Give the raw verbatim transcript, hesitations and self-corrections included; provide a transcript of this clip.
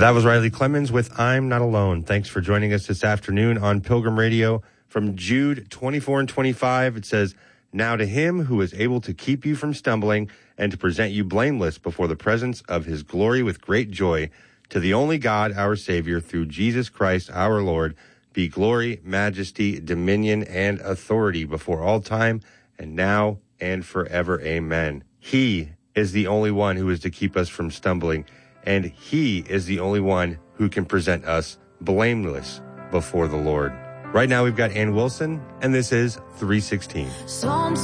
That was Riley Clemens with I'm Not Alone. Thanks for joining us this afternoon on Pilgrim Radio. From Jude twenty-four and twenty-five, it says, "Now to him who is able to keep you from stumbling and to present you blameless before the presence of his glory with great joy, to the only God, our Savior, through Jesus Christ our Lord, be glory, majesty, dominion, and authority before all time, and now and forever. Amen." He is the only one who is to keep us from stumbling, and he is the only one who can present us blameless before the Lord. Right now we've got Ann Wilson, and this is three sixteen.